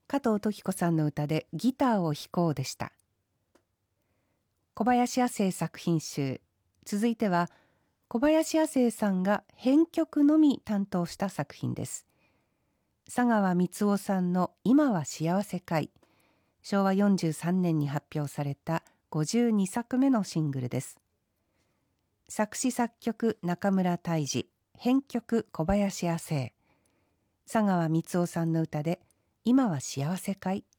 加藤登紀子さんの歌でギターを弾こうでした。小林亜星作品集。続いては小林亜星さんが編曲のみ担当した作品です。佐川光雄さんの今は幸せかい。昭和43年に発表された52作目のシングルです。作詞作曲中村泰治、編曲小林亜星。佐川光雄さんの歌で今は幸せかい。